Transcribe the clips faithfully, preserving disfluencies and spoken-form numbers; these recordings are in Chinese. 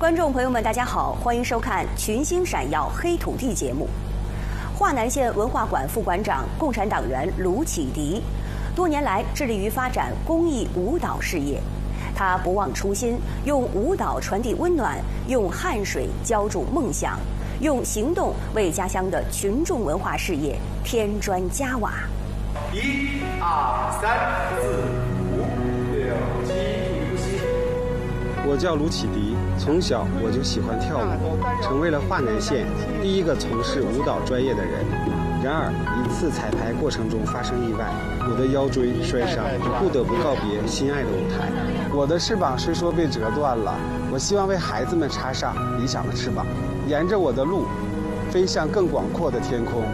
观众朋友们，大家好，欢迎收看《群星闪耀黑土地》节目。华南县文化馆副馆长、共产党员卢启迪，多年来致力于发展公益舞蹈事业。他不忘初心，用舞蹈传递温暖，用汗水浇筑梦想，用行动为家乡的群众文化事业添砖加瓦。 一、二、三、四、五、六、七，呼吸。 我叫卢启迪，从小我就喜欢跳舞，成为了华南县第一个从事舞蹈专业的人。然而，一次彩排过程中发生意外，我的腰椎摔伤，不得不告别心爱的舞台。我的翅膀虽说被折断了，我希望为孩子们插上理想的翅膀，沿着我的路，飞向更广阔的天空。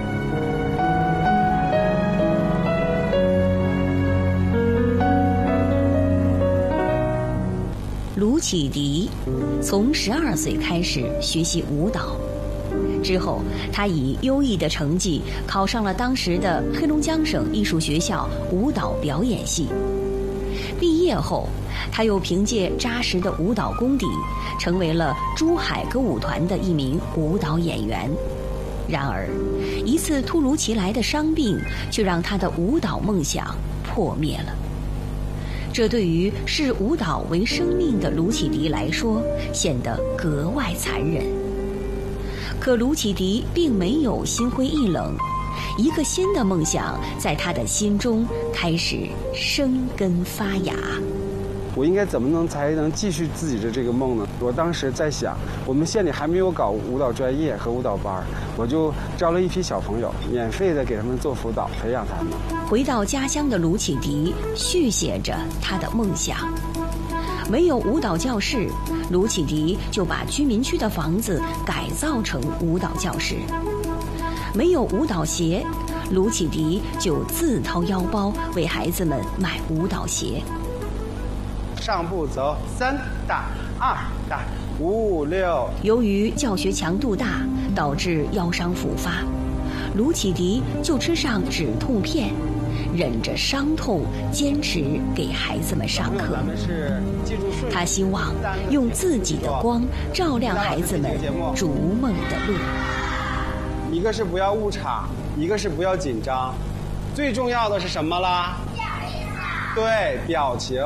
卢启迪从十二岁开始学习舞蹈，之后他以优异的成绩考上了当时的黑龙江省艺术学校舞蹈表演系。毕业后，他又凭借扎实的舞蹈功底，成为了珠海歌舞团的一名舞蹈演员。然而，一次突如其来的伤病却让他的舞蹈梦想破灭了。这对于视舞蹈为生命的卢启迪来说，显得格外残忍。可卢启迪并没有心灰意冷，一个新的梦想在他的心中开始生根发芽。 我应该怎么能才能继续自己的这个梦呢？我当时在想，我们县里还没有搞舞蹈专业和舞蹈班，我就招了一批小朋友，免费的给他们做辅导，培养他们。 回到家乡的卢启迪续写着他的梦想。没有舞蹈教室，卢启迪就把居民区的房子改造成舞蹈教室。没有舞蹈鞋，卢启迪就自掏腰包为孩子们买舞蹈鞋。 上步走，三大，二大，五六。 由于教学强度大，导致腰伤复发，卢启迪就吃上止痛片，忍着伤痛坚持给孩子们上课。他希望用自己的光照亮孩子们逐梦的路。 一个是不要误场，一个是不要紧张，最重要的是什么啦？对，表情。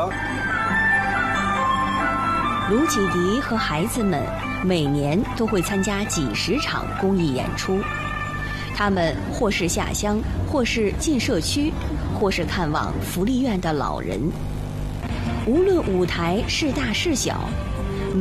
卢启迪和孩子们每年都会参加几十场公益演出，他们或是下乡，或是进社区，或是看望福利院的老人。无论舞台是大是小，